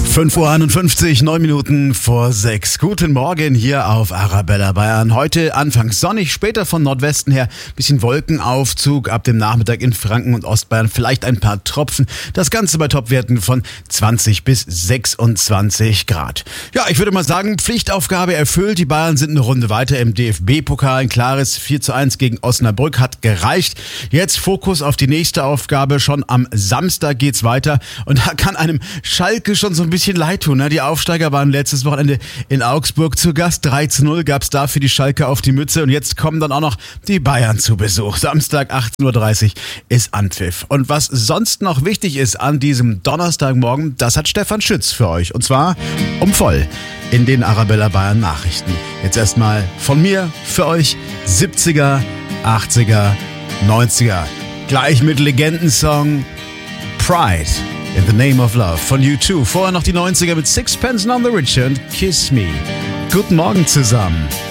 5:51 Uhr, 9 Minuten vor 6. Guten Morgen hier auf Arabella Bayern. Heute anfangs sonnig, später von Nordwesten her bisschen Wolkenaufzug. Ab dem Nachmittag in Franken und Ostbayern vielleicht ein paar Tropfen. Das Ganze bei Topwerten von 20 bis 26 Grad. Ja, ich würde mal sagen, Pflichtaufgabe erfüllt. Die Bayern sind eine Runde weiter im DFB-Pokal. Ein klares 4:1 gegen Osnabrück hat gereicht. Jetzt Fokus auf die nächste Aufgabe. Schon am Samstag geht's weiter. Und da kann einem Schalke schon so ein bisschen leid tun. Die Aufsteiger waren letztes Wochenende in Augsburg zu Gast. 3:0 gab's da für die Schalke auf die Mütze. Und jetzt kommen dann auch noch die Bayern zu Besuch. Samstag 18:30 Uhr ist Anpfiff. Und was sonst noch wichtig ist an diesem Donnerstagmorgen, das hat Stefan Schütz für euch. Und zwar voll in den Arabella Bayern Nachrichten. Jetzt erstmal von mir für euch 70er, 80er, 90er. Gleich mit Legendensong Pride in the Name of Love von U2. Vorher noch die 90er mit Sixpence None the Richer und Kiss Me. Guten Morgen zusammen.